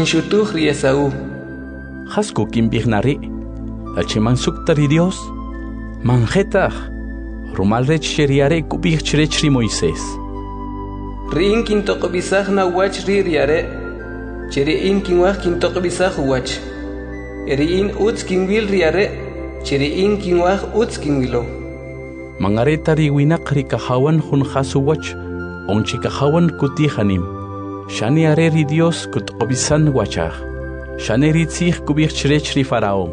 Chinshutuj ri Esaú. Hasku kimbignari. Achiman suktari Dios. Manjetaj. Rumal rech sheriare kubig chirechri Moisés. Rin kintoqbisaj na wach ri riare. Cheriin kinwaj kintoqbisaj wach. Eriin utz kinwil riare. Cheriin kinwaj utz kinwilo. Mangareta riwinak rikahawan hun hasuwach. Onchikahawan kutihanim. Shani areri Dios kut obisan wachaj. Shani ritzij kubig chirechri Faraón.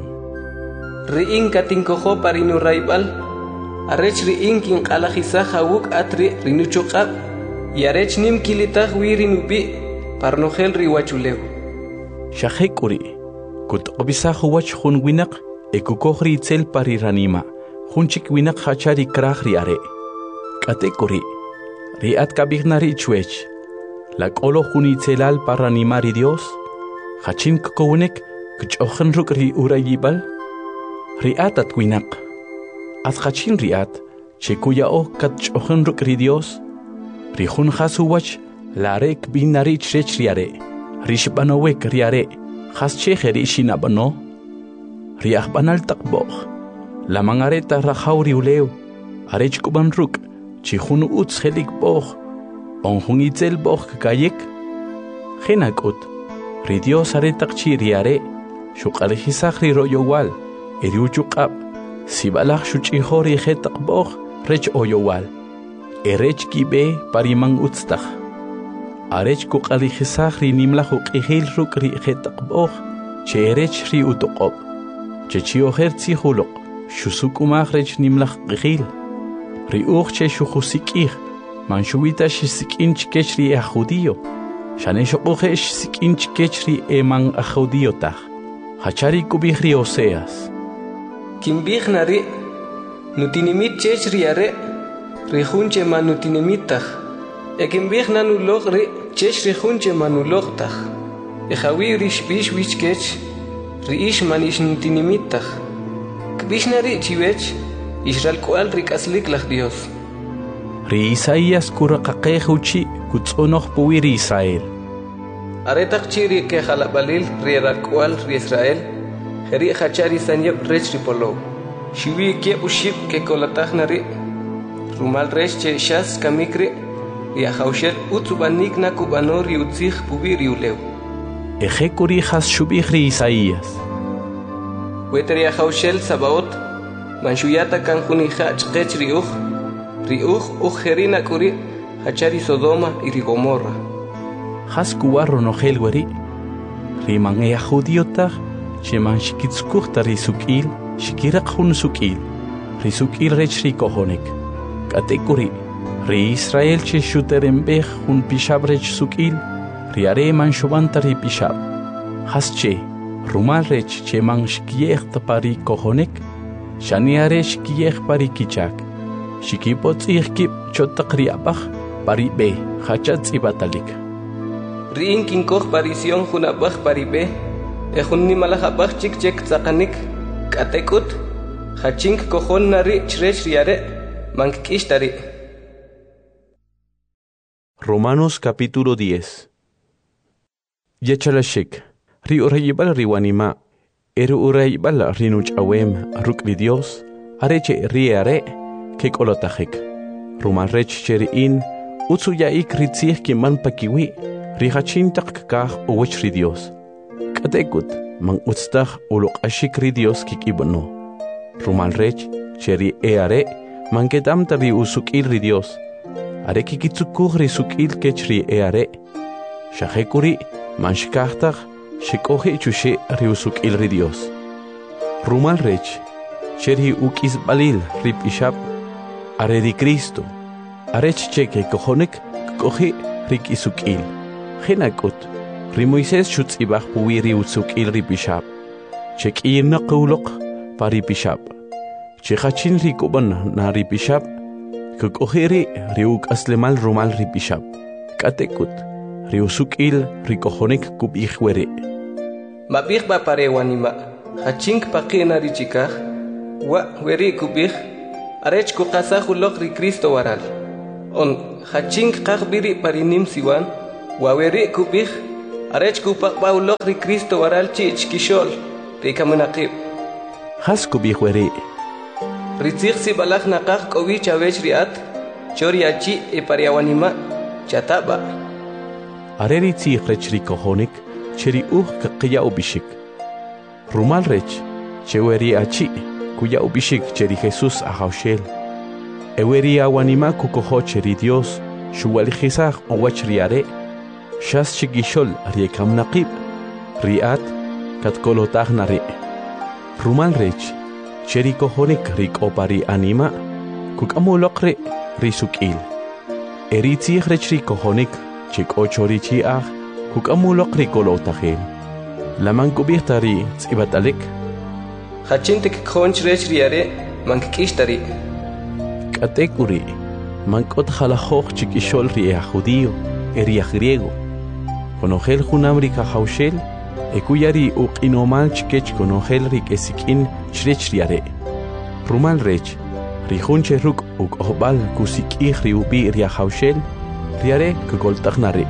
Riin katinkojo parinu raibal. Arech riin kin qalajisaj hawuk atri rinuchuqab. Yarech nim kilitaj wirinubi parnogel riwachuleu. Shahekuri kut obisaj wach hun winak ekukojri itzel pariranima. Hunchik winak hachari krajri are. Katekuri riat kabignari chuech. La kolo hunitzelal paranimari Dios. Hachin kokownek kuchochen rukri urayibal. Riat at winak. At hachin riat chekuyao katchochen rukri Dios. Rihun hasuwach larek binari chrech riare. Rishbanowek riare. Haschecheri shinabano. Riachbanal takboch. La mangareta rajauri uleu. Arech kuban ruk. Chihun utz helik boch. Onjun itzel boch kayek. Genakut. Ridios aretak chiriare. Shukalejisakri royowal. Eriuchukab. Sibalach shuchihori hetak boch. Rech oyowal. Erech kibe parimang utztach. Arech kukalijisach ri nimlach ukihil ruk ri hetak boch. Che erech ri utokob. Che chioher tzihulok. Shusukumach rech nimlach gihil. Ri uch che shuhusikih. Manshuita shisikinch kechri a judío. Shaneshokuche shisikinch kechri eman a judío tach. Hachari kubihri Oseas. Kimbignari. Nutinimit chechri are. Rihunche manutinimitach. Ekimbigna nulogri chechri hunche manulogtach. Ejawi rish bish wichkech. Riish manish nutinimitach. Kbishnari chivech. Israel kual rikaslik lach Dios. Ri Isaías kurakaqejuchi kutsonoch puwiri Israel. Aretak chiri ke jalabalil ri kual ri Israel. Heri hachari sanyeb rech ripolo. Shiwi ke uship ke kolatachnari. Rumal rech che shas kamikri. Yahaushel utsubanik na kubanor yutzich puwiri uleu. Ejekuri has shubihri Isaías. Weteri Yahaushel Sabaot. Manshuyata kanjuni hach kech riuch. Riuch ujerina kuri hachari Sodoma y Gomorra. Has kuwarro nogel weri. Riman ea judiotach. Sheman shikitskukta risukil. Shikirak hun sukil. Risukil rech rikohonek. Katekuri. Ri Israel che shuterembech hun pishab rech sukil. Riare man shubanta ri pishab. Has che. Rumal rech che man shkiech pari kohonek. Shaniare shkiech pari kichak. Shikipot ihkip chotakri abach pari be. Hachatz ibatalik. Riin kinkoch parision hunabach pari be. Ejun nimalach abach chik chek tzakanik. Katekut. Hachink kohon nari chrech riare. Mankishtari. Romanos capítulo 10. Yechalashik. Ri urayibal riwanima. Eru urayibal rinuch awem rukli Dios. Areche riare. Kek olotachik. Rumal rech cheriin. Utsu yaik ritzih kiman pakiwi. Rihachintak kah uwech ri Dios. Katekut. Man utstach ulok ashik ri Dios kik ibano. Rumal rech cheri eare. Man kedam tari usukil ri Dios. Are kikitsukuj ri sukil kechri eare. Shahekuri man shkahtach shikoje chushe ri usukil ri Dios. Rumal rech cheri ukis balil ri pishab. Are di Cristo. Arech cheke kojonek koje ri kisukil. Genakut ri Moisés shutzibach puwiri usukil ri pishab. Chek irna qulok pari pishab. Chehachin rikuban na ripishab. Kukohiri riuk aslemal rumal ripishab. Katekut riusukil rikohonek kubihwere. Mabih ba parewanima. Hachink pakina richikah. Wa weri kubih. Arech kukasahulok ri Cristo waral. On hachink kakbiri parinim siwan. Wa weri kubih. Arech kupak baulok ri Cristo waral chich kishol. Ri kamunaqib. Hasku bihueri. Ritzig si balak nakak kowi chavech riat. Choriachi e pariawanima. Chataba. Areri tzig rech ri kohonik. Cheri kaqiya ubishik. Rumal rech. Cheweri achi. Kuya ubishik cheri Jesus ahaushel. Eweri awanima kukoho cheri Dios. Shuwalijizah owach riare. Shas chigishol riekam naqib. Riat katkolotah nare. Rumal rech. Cheri kohonik rik opari anima. Kukamulokre risukil. Eritzig rech ri kohonik. Chik ochorichi ah. Kukamulokri kolotahel. Laman kubirtari tsibatalik. Hachintik khonch rech riare. Mankikishtari. Katekuri. Mankot jalajoj chikishol ria judío. Eria griego. Conogel junamrika haushel. Ekuyari uqinomal chikech conogel rik esikin chrech riare. Rumal rech. Rijunche ruk obal kusikih riubi ria haushel. Riare kugoltagnare.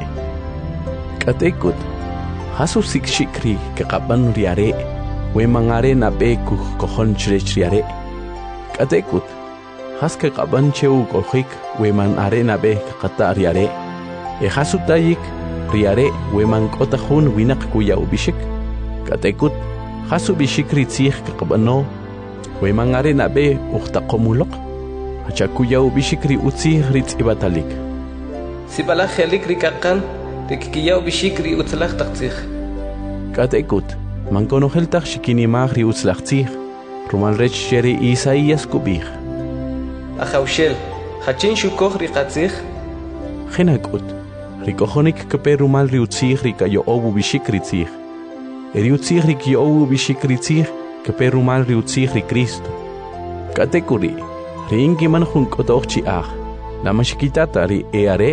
Katekut. Hasu sikshikri kekaban riare. Wemangare nabe kukohon chrech riare. Katekut. Haske kaban cheu kohik weman arena be kata riare. Hasutayik riare weman kotahun winak kuya ubishik. Katekut hasu bishik ritzih kakabano. Weman arena be uhtaqomulok. Hachakuya ubishik ri utzih ritz ibatalik. Sibala helik rikakan rikiya ubishik ri utzlach taktzih. Katekut mankonoheltak shikinimag ri utzlachtzih. Rumal rech sheri Isaías kubih. Ahaushel, hachin shukoh rikatzih. Genakut, rikohonik keperumal riutzih rikayo obu bishikritzih. Eriutzih rikyo obu bishikritzih keperumal riutzih ri Cristo. Katekuri, riingiman junkotochi ah. La mashkitata ri eare.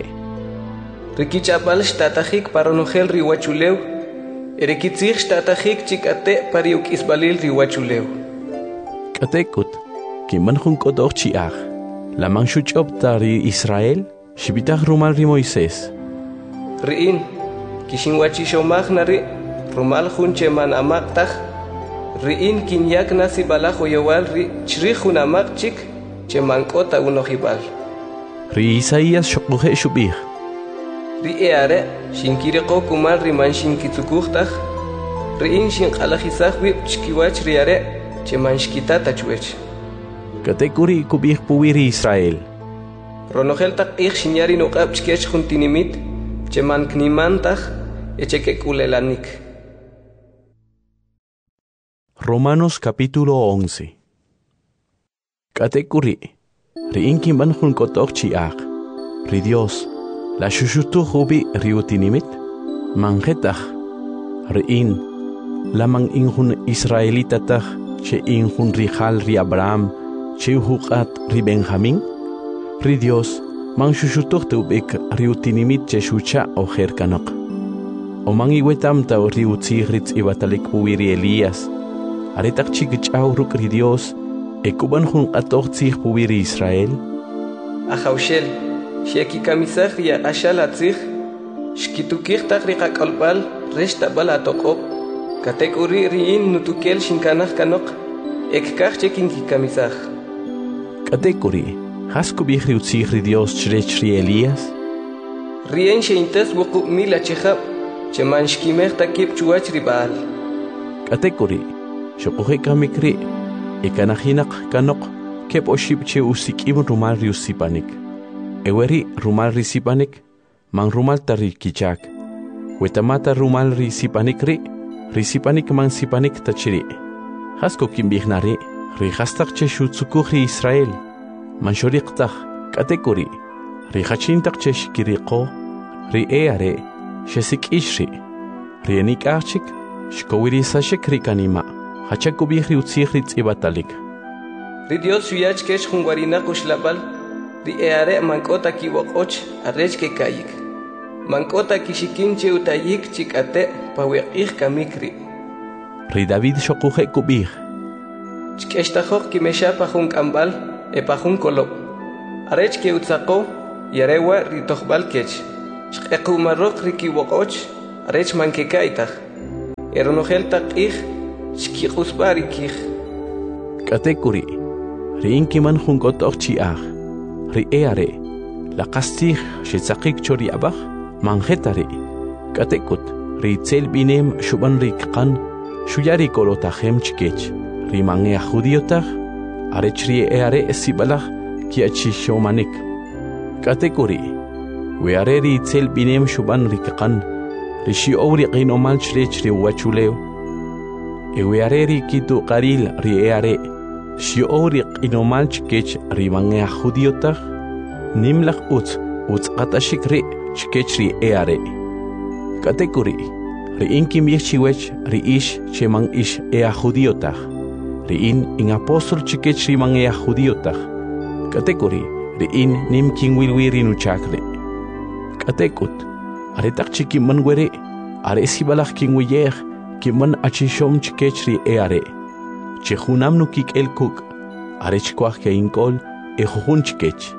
Rikichapal shtatahik paronogel riwachuleu. Erikitzih shtatahik chikate pariuk isbalil riwachuleu. Katekut, kiman junkotochi ah. La manshuchopta ri Israel, shibitah rumal ri Moisés. Riin, kishinwachishomag nari, rumal junche man amaktah. Riin kinyak nasi balajo yowal ri chrihun amakchik, chemankota unohibal. Ri Isaías shokuhe shubih. Ri eare, shinkireko kumal ri man shinkitsukuhtah. Riin shinkalajizah wip chkiwach riare, chemanshkitata chwech. Katekuri kubih puwiri Israel. Ronogel tak shinyari nokap chkech juntinimit, cheman knimantah, echekekulelanik. Romanos capítulo 11. Katekuri, riinkiman junkotochi ag. Ri Dios, la shushutu hubi riutinimit, mangetah, riin, lamang injun Israelitatah, che injun rijal ri Abraham, Cheuhukat ri Benjamín, ri Dios, man shushutuh teubik riutinimit cheshucha o jerkanok. O man iwetamta o riutzih ritz ibatalik puwiri Elías, aretak chikichaw ruk ri Dios, ekuban jun atochtzih puwiri Israel. Ahaushel, sheki kamisach ri ashal atzih, shkitukih tak ri kakalbal, reshtabal atokop, katekuri riin nutukel shinkanach kanok, ekkach chekin kamisach. Katekuri, hasku bihri utzih ri Dios chrech ri Elías? Rien sheintes wuku mila chehab, chemanshkimech takip chuach ri Baal. Katekuri, shokuhe kamikri, ekanahinak kanok, kep oshib che usikim rumal ri usipanik. Eweri rumal ri sipanik, man rumal tari kichak. Wetamata rumal ri sipanik man sipanik tachiri. Hasko kimbihnari, ri hastak che shutsukuh ri Israel. Man shoriqtah, katekuri, ri hachintak che shikiriqo, ri eare, shesik ishri, ri enik archik, shkowiri sashik ri kanima, hachakubih ri utzih ri tzibatalik. Ri Dios shuyach kesh jungwarina kushlabal, ri eare mankota kiwokoch, arrech ke kayik. Mankota kishikinche utayik chikate, pawiqih kamikri. Ri David shokuhe kubih. Chkeshtajok kimesha pajun kambal, epajun kolop. Arech ke utzako, yarewa ritohbal kech. Shkekumarok rikiwokoch, arech mankekaitaq eronojeltaq ij chkiqusbari kij Katekuri riinki man junkotoq chi'aj ri'eare laqastij xetzaqik chori abaj manjetari katekut riitzel binem shuban rikqan shuyari kolotajem chkech rimangea judiotaj arech ri'eare sibalaj kiachishomanik katekuri weare riitzel binem shuban rikqan rishi'ow riqinomal chrech riwachuleo eweare rikitu qaril ri'eare shi'ow riqinomal chkech rimangea judiotaj nimlaj utzqatashik ri chkech ri'eare katekuri ri'inkim yechchiwech ri'ish cheman ish ea judiotaj ri'in in apóstol chkech rimangea judiotaj katekuri ri'in nimkin wilwi rinuchakri katekut aretaq chikiman were are sibalaj kinwiyej kiman achishom chkech ri'eare chejunam nukik el kuk arech kwaj ke inkol ejujun chkech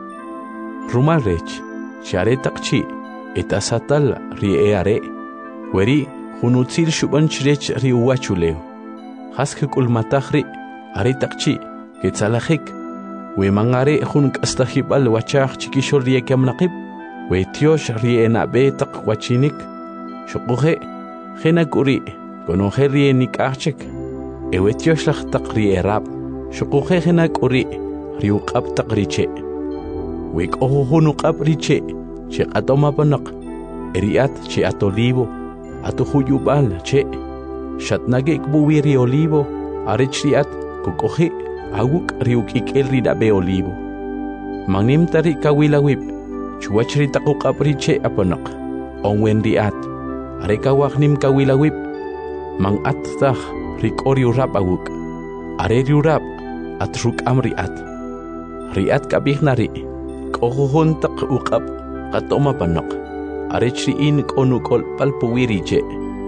rumal rech charetaq chi etasatal ri'eare weri junutzil shuban chrech riuachuleo haske kulmatajri aretaq chi ketzalajik we mangare jun kastajibal wachaj chikishol riekamnaqib we tiosh rienabe taq wachinik shuquje jenakuri konoje rienik achek ewe tiosh laj taq rierab shuquje jenakuri riuqab taq riche we qohunu qab riche che qatoma panaq eriat che atolivo atuhuyubal che shatnage kbuwiri olivo arechriat kukoji awuk riukikel ridabe olivo mangnim tari kawilawib chuachri taquqapriche apanaq onwen riat arekawagnim kawilawib mang attah rikori urab awuk are riurab atruk amriat riat kabihnari qohun taq uqab qatoma panaq arechri in konukol palpuwiriche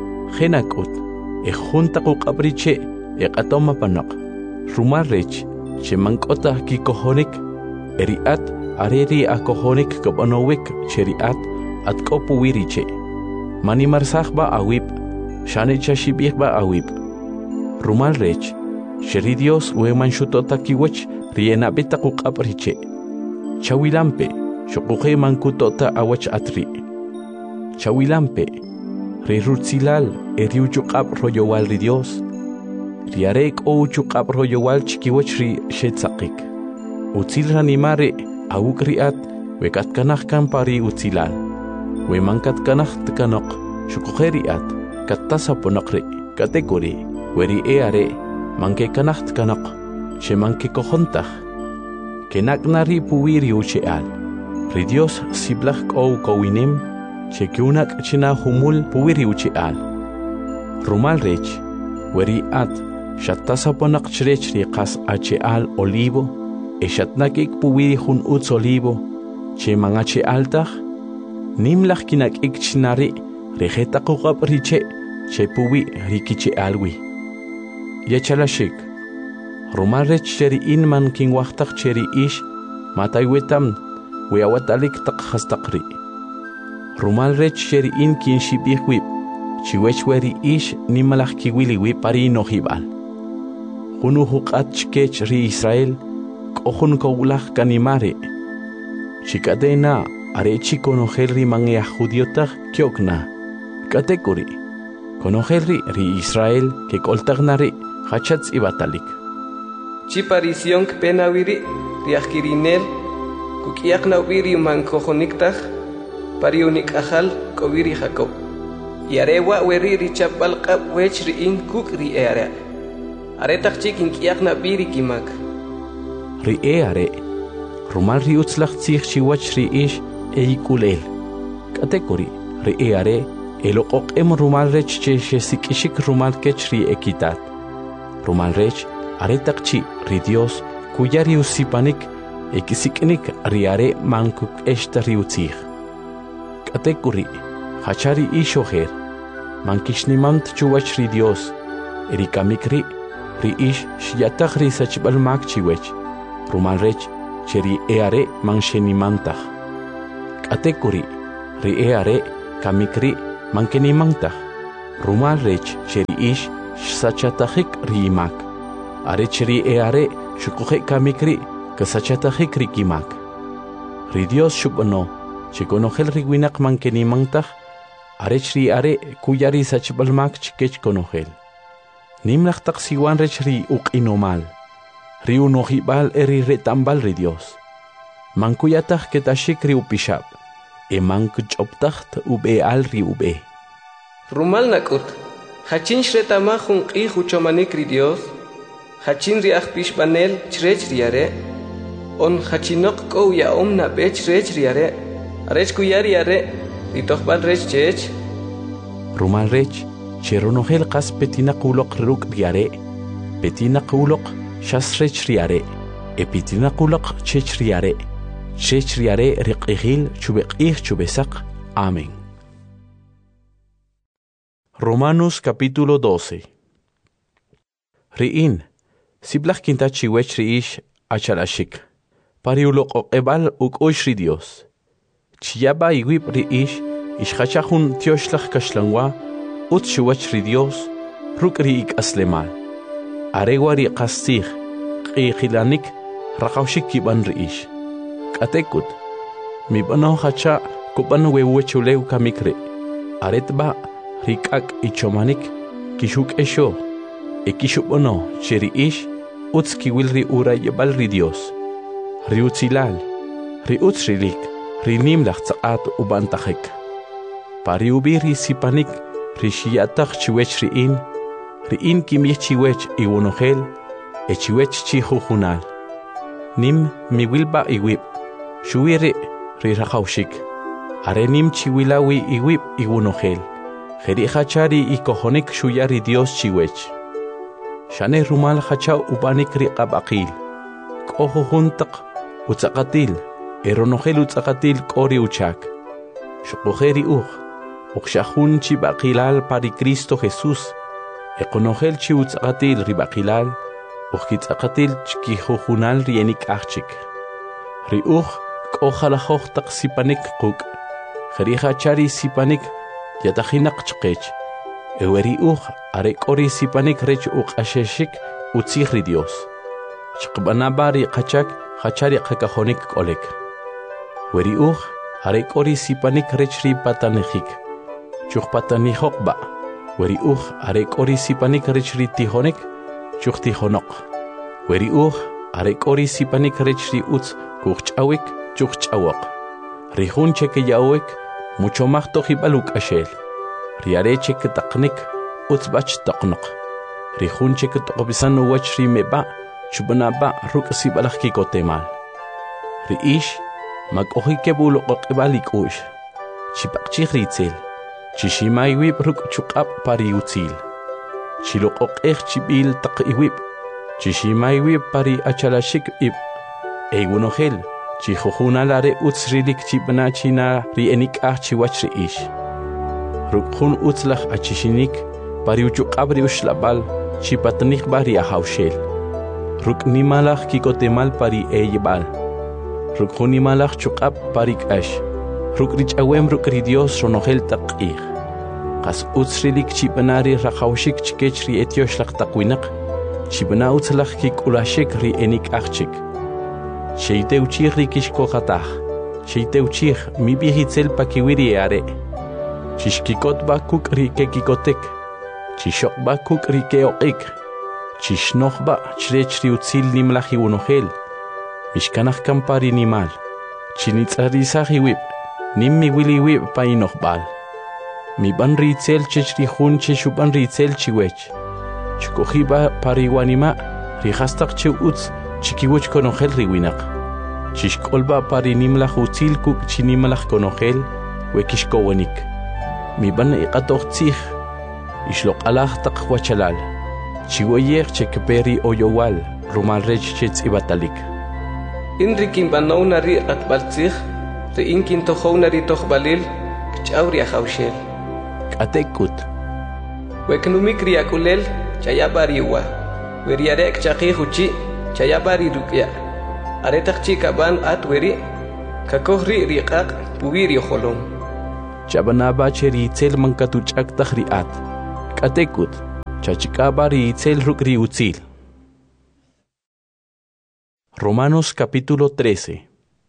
jenakut ejunta quqabriche eqatoma panaq rumarrech chemankota kikohonik eriat areri akohonik kobanowik cheriat atkopuwiriche manimarsajba awib shanechashibihba awib rumarrech sheri Dios wemanshutota kiwech rienabita quqabriche chawilampe shuquje mankutota awach atri chawilampe rirutzilal eriuchuqab royowal ri Dios riarek o chuqab royowal chikiwach ri shetzaqik utzil ranimare awukriat wekatkanaj kampari utzilal we mankatkanaj tkanaq shuqujeriat kattasaponaqri katekuri weri eare mankekanaj tkanaq shemanke kojontaj kenaknari puwiri ucheal ri Dios siblaj q'ow kowinem chekiunak china humul puwiri ucheal rumal rech weri at shattasaponaq chrech riqas acheal olivo eshatnakik puwiri jun utz olivo chemangache altaj nimlaj kinakik chinari rejeta quqab riche chepuwi rikiche alwi yachalashik rumal rech cheri inman kinwaqtaq cheri ish mataywetam weawatalik taq hastaqri rumal rech cheri in kinshibihwib chiwech weri ish nimalaj kiwiliwi pari nohibal junu huqat chkech ri Israel q'ojun kowlaj kanimari chikadena arechi konojel ri mangea judiotaj kyokna katekuri konojel ri Israel ke koltagnari hachatz ibatalik chiparision penawiri riajkirinel kukiaqnawiri mankojoniktaj pariunik ajal kowiri Jacob yarewa weri richapal qab wech riin kuk ri'eare aretaq chik inkiaqna biri kimak ri'eare rumal riutzlaj tzij chiwach ri'ish eikulel katekuri ri'eare eloqoq'em rumal rech che xesik'ixik rumal kech ri'ekitat rumal rech aretaq chi ri Dios kuya riusipanik ekisik'nik riare mankuk eshta riutzij katekuri hachari ishojer mankishnimamt chuwach ri Dios erikamikri ri ish shiyataj ri sachbal mak chiwech rumal rech cheri eare manshenimantaj katekuri ri eare kamikri mankenimantaq rumal rech cheriish sachatajik riimak are cheri are shukuje kamikri kasachatajik rikimak ri Dios shubano chikonojel riwinak mankenimantaq are chri are kuyari sachbalmak chikech konojel nimlaqtaq siwan rech ri uqinomal ri unojibal eri retambal ri Dios mankuyataj ketashik ri upishab mankuchoptaht ube al ri ube rumal nakut hachin shretama junqi huchomanik ri Dios hachin ri akpish panel chrech riare on hachinok ko ya omna bech rech riare arech kuyari are ri tohbal rech chech rumal rech cheronojel qas petina quloq ruk riare petina quloq shas rech riare epitina quloq chech riare chech riare riqihil chubeqih chubesaq amén. Romanos capítulo 12. Riin siblaq kinta chiwech riish achalashik pariuloq oqebal ukosh ri Dios chiyaba iwib riish ishkhachahun tioshlaq kashlangwa ut chiwech ri Dios ruk ri ikaslemal arewari qastig qiqilanik raqawshik kiban riish atekut mi bano hacha kuban wewechuleu kamikre aretba rikak ichomanik kishuk esho ekishubono cheriish utski wilri ura yebal ri Dios riutzilal riutzrilik rinim laqtsaqat ubantajek pariubiri sipanik rishiyataj chiwech riin kimich chiwech iwonojel echiwech chijujunal nim miwilba iwib shuwiri riraqawshik arenim chiwilawi iwib iwunojel jeri hachari ikohonik shuyari Dios chiwech shane rumal hacha ubanik riqabaqil qohujuntaq utzaqatil eronojel utzaqatil qori uchak shuqojeri uqshahun chibaqilal pari Cristo Jesús eqonojel chi utzaqatil ribaqilal uqkitzaqatil chkijujunal rienik achik riuj q'ojalajoj taq sipanik quk jerichachari sipanik yatajinaq chqech eweriuj are q'ori sipanik rech uq'asheshik utzij ri Dios chqbanabari qachak hachari qakajonik q'olek weriuj are q'ori sipanik rech ri patanejik chujpatanijoqba weriuj are q'ori sipanik rech ri tijonik chujtijonoq weriuj are q'ori sipanik rech ri utz kuch'awik chujch'awoq rijun cheke yawek mucho más tojibal uk'ashel riare cheke taqnik utzbach taqnoq rijun cheke toqbisan uwach ri meba chubanaba ruk sibalaj kikotemal riish mak'ojike buloqoqibal ik'ush chipaqchij ritzel chishimaiwib ruk chuq'ab pari utzil chiloqoqej chibil taq iwib chishimaiwib pari achalashik ib eigunojel chijujunalare utzrilik chibnachina rienik'aj chiwach riish rukjun utzlaj achishinik pari uchuq'ab ushlabal chipatnik bari ajawshel ruknimalaj kikotemal pari eyibal rukjunimalaj chuq'ab pari k'ash rukrich'awem rukri Dios ronojel taq'ij qas utzrilik chibnari rajawshik chikech ri etioshlaq taqwinaq chibna utzlaj kik'ulashik rienik'aj chik Sheiteuchij rikishkojataj, sheiteuchij mi viejitzel pakiwiri are. Chishkikot bakuk rikekikotek, chishok bakuk rikeoqik, chishnojba chrech riutzil nimlaji unojel, mishkanaj kampari nimal, chinitzarizaji wib, nimmi wili wib painojbal. Mi ban ritzel chechrijun cheshuban ritzel chiwech, chkojiba pariwanima, rijastak chewutz, chikiwech konojel riwinaq chishkolba pari nimlaj utzil kuk chinimlaj konojel wekishkowenik mi ban iqatoqtzij ishloq'alaj taq wachalal chiweyej chekperi oyowal rumal rech chetz'ibatalik inrikin banowna ri qatbaltzij ri'inkin tojowna ri tojbalil kch'aw ri ajawshel k'atekut weknumik ri akulel chayabariwa weriarek chaqij uchi chayabari rukya aretaq chikaban atweri kakoj ri riqaq puwiri jolom chabanaba cheri itzel mankatuchak tahriat. Katekut, chachikabari itzel rukri utzil. Romanos capítulo 13.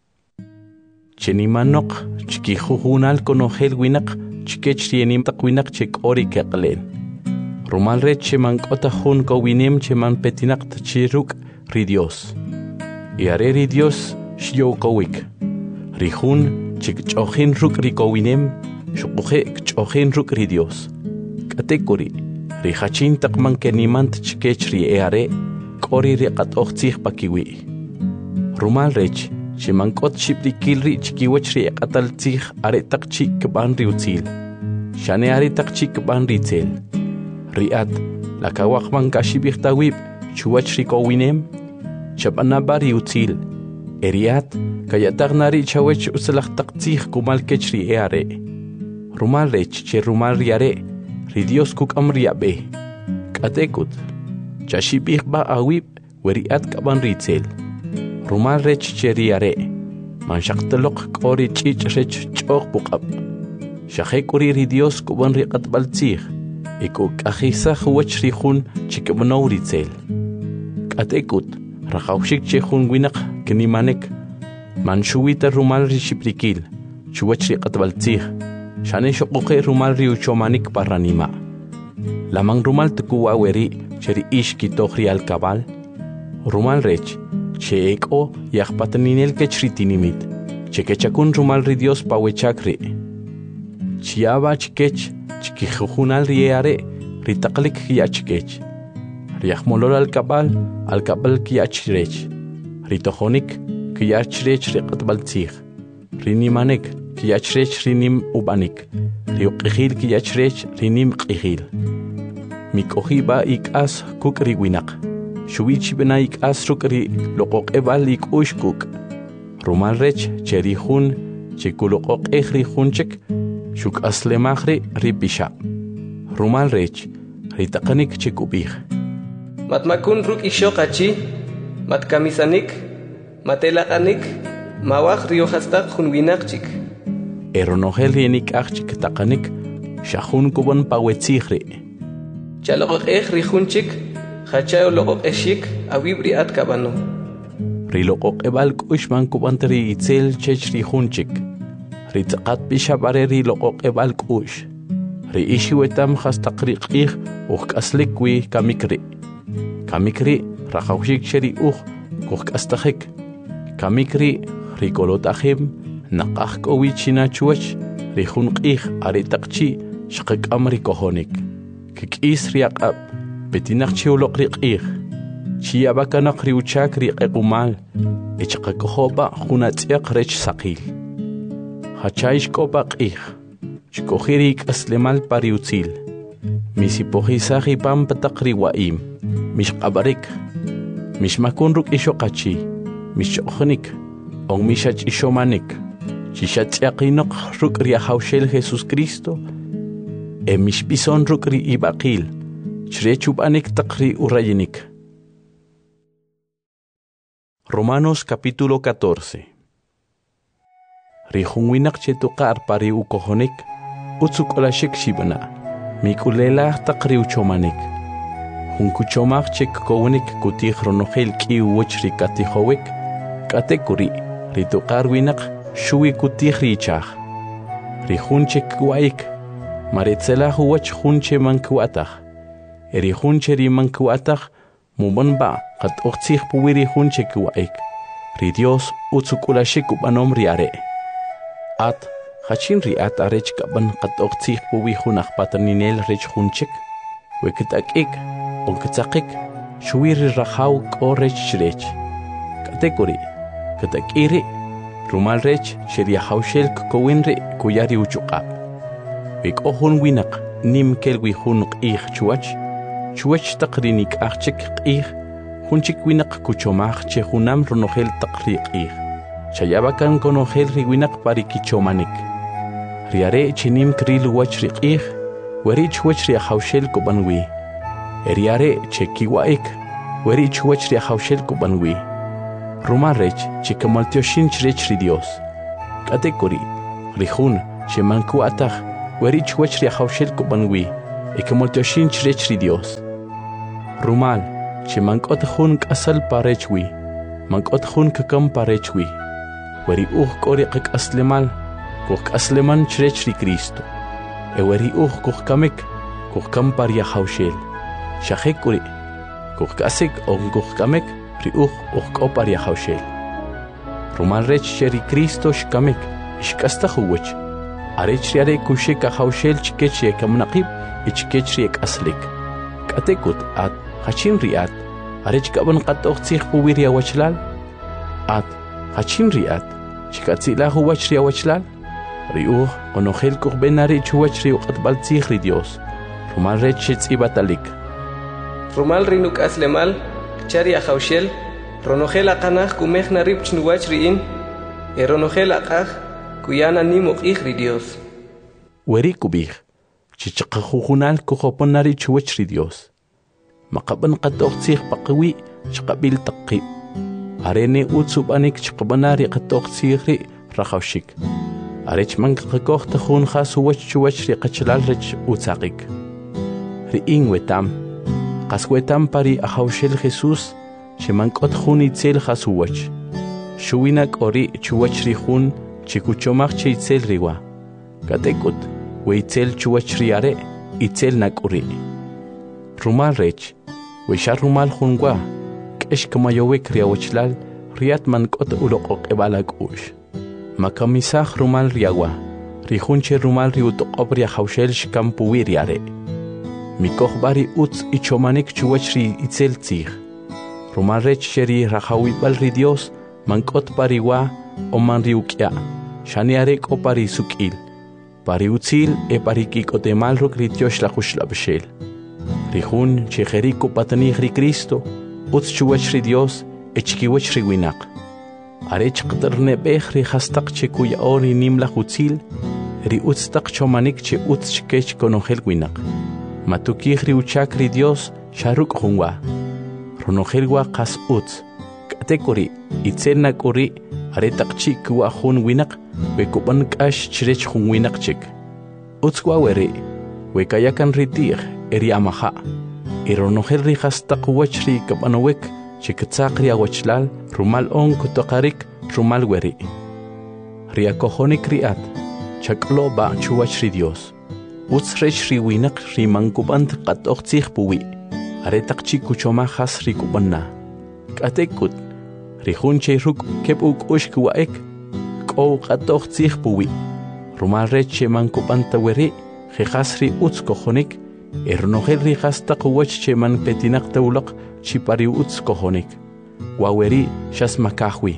Chenimanok, chikijujunal konogel winak, chikechienim takwinak chek ori keklen. Romal re cheman kotahun kowinem cheman petinak tachiruk ri Dios. Iare ri Dios shio kowik. Rihun chik chochin ruk ri kowinem, shukuhe chochin ruk ri Dios. Katekuri, rihachin takman kenimant chikech ri eare, kori ri katochich pakiwi. Rumal rech, chemankot shiprikilri chikiwachri ataltzich aretak chik ban riutzil. Shane aretak chik ban ritzel. Riat, la kawakman kashibirtawib, chuachri kowinem, chabanaba riutzil. Eriat, kayatagnari chawech usalachtaktzich kumal kechri eare. Rumal rech, che rumal riare, ridios kukam riabe. Katekut, chashibir ba awib, weriat kaban ritzel. Rumal rech cheriare, man shaktelok kori chich rech chok bukab. Shakekuri ridios kuban riqat baltzich, eko kahisa huwach rihun chikabanaw ritzel. Katekut, rakawshik chehun winak kenimanek, man shuwita rumal rishiprikil, chuwach riqat baltzich, shane shokoke rumal riuchomanik paranima. Lamang rumal tukuwa weri cheri ish kitohri al kabal, rumal rech, Cheeko yahpataninel kechritinimit, chekechakun rumal ri Dios pawechakri. Chiaba chikech, chikijujunal rieare, ritaklik kiachkech. Riahmolol al kabal kiachrech. Ritohonik kiachrech riqatbaltzich. Rinimanek kiachrech rinim ubanik. Riuqihil kiachrech rinim qihil. Mikohiba ikas kukriwinak. Shuichi benaik asrukri lokok ebalik ushkuk. Rumal rech cherihun chikulokok ehrihunchek shuk aslemahri ripisha. Rumal rech ritakanik chikubih. Matmakun ruk ishokachi, matkamisanik, matelakanik, mawak riohastak hunwinakchik. Eronogel yenik achik takanik shahun kubon pawetzihri. Chalokok ehrihunchik. Hachayo lokok eshik awibri at kabano. Rilokok ebal kushman kubantri itzel chechri hunchik. Ritzakat bishabare rilokok ebal kush. Ri ishiwetam hastakriqih kaslikwi kamikri. Kamikri rakawshik cheri kastakik. Kamikri rikolotahim naqahkowichina chuach rihunqih aritakchi shakik amri kohonik. Kikis riaqab. Betinak chiolok riqih, chiabakanak riuchak riqumal, echakakohoba hunatiak rech sakil. Hachaish kopaqih, chikohirik aslemal pariutzil, misipohisahi pampatak riwaim, mishqabarik, mishmakunruk ishokachi, mishokhnik, on mishach ishomanik, chishatiakinok ruk riahaushel Jesus Cristo, mishpison ruk ri ibaqil. Chrechubanik takri urayinik. Romanos capítulo 14. Rihunwinak chetukar pari ukohonik, utsukolashik shibana, mikulela takri uchomanik. Hunkuchomak chek kowenik kutih ronogel ki uwachri katihowik, katekuri, ritukar winak shui kutih richach. Rihunchek waik, maritzela huwach hunche mankuatach. Erihunche rimankuatach, mubanba, kat oxich puwiri hunche kuaik. Ri Dios utsukulashik ubanom riare. At, hachin riat arech kaban kat oxich puwi hunach pataninel rech hunchik. Wekitakik, onkitakik, shuiri rahaw ko rech shrech. Katekuri, katakiri, rumal rech, sheriahaushel kowinri kuyari uchukab. Wik ohun winak, nim kelwi hunuk ich chuach. Chuach takrinik achik qih, hunchik winak kuchomach che hunam ronogel takri qih. Chayabakan konogel riwinak parikichomanik. Riare chinim kril wach riqih, werich wach riahaushel kubanwi. Eriare che kiwaik, werich wach riahaushel kubanwi. Rumarech che kamaltioshin chrech ri Dios. Katekuri, rihun, che manku ataj weri chwech ri hawshel kubanwi ekemoltoshin chrech ri Dios rumal che mankot khun kasal parechwi mankot khun kakam parechwi weri kori qak aslemal kuk asleman chrech ri Cristo e weri kuk kamek kuk kam paria hawshel shahekuri kuk kasik kuk kamek ri ko paria hawshel rumal rech ri Cristo shkamek ishkasta khuwech arech yare kushika hawshel chkech kamnaqib ichkech ri aslik katekut at hachin riat arech kaban qatoq tsikh puwiria wachlal at hachin riat chikatsila huwach ri wachlal riuh onohel kuk benari chuwach ri qatbal tsikh ri Dios rumal rech tsibatalik rumal rinuk aslemal chari hawshel ronohel aqanah kumehna rib chnuwach riin ronohel aqah kuyana nimok ri Dios weri kubih chichaqajunal kujoponari chuwach ri Dios maqaban qatoq tsikh paqwi chqabil taqi arene utsubanik chqbanari qatoq tsikh ri rahawshik arech man qakoq tajun khasuwach chuwach ri qachlal rech utsaqik ri ingwetam qaswetam pari ahawshel Jesus shemankot khuni tsel khasuwach shuwina qori chuwach ri khun chikuchomach chitzel riwa katekut weitzel chuwach ri are itzel nakuri rumal rech wishar rumal khungwa kesh kamayowek riawchlal riat mankot uloqoq ebalak ush makamisakh rumal riawa rihunche rumal riutoqob ri hawshel shkampu wiriare mikoh bari uts ichomanik chuwach ri itzel tsikh rumal rech sheri rahawi bal ri Dios mankot pariwa oman riukya shaniare ko pari sukil pari utzil pariki kotemal ro krityosh la khushla bshel rihun chejeriku patani ri Cristo uts chuwach ri Dios echkiwach ri winaq arech qterne beh ri hastaq chekuya ori nimla utzil ri uts taq chomanik che uts chkech konohel winaq matukih ri uchak ri Dios sharuk hunwa ronohelwa qas uts katekuri itselna kuri aretaqchi kuwa hun winaq bekuban kash chrech hun winaq chik utswa weri wekayakan ritir eri amaha ironohel ri hastaq wach ri kabanowek chiktsaq ri awachlal rumal on kutoqarik rumal weri riakohonik riat chaklo ba chuwach ri Dios uts rech ri winaq ri mankubant qatoq tsikh puwi aretaqchi kuchoma khas ri kubanna katekut rihunche ruk kebuk ushkuwaek ko qatoq tsikh puwi rumal rech mankubanta weri khasri uts kohonik ernohel ri hastaq wach cheman petinak tawlaq chipari uts kohonik waweri shasmakahwi